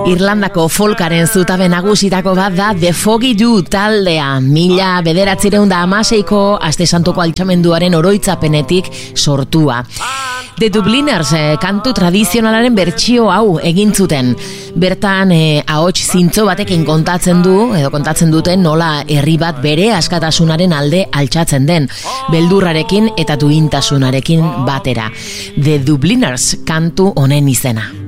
Irlandako folkaren zutabe nagusitako bat da The Foggy Dew taldea. 1916ko Aste Santoko altxamenduaren oroitzapenetik sortua. The Dubliners kantu tradizionalaren bertsio hau egin zuten. Bertan ahots zintzo batekin kontatzen duten nola herri bat bere askatasunaren alde altxatzen den, beldurrarekin eta duintasunarekin batera. The Dubliners kantu honen izena.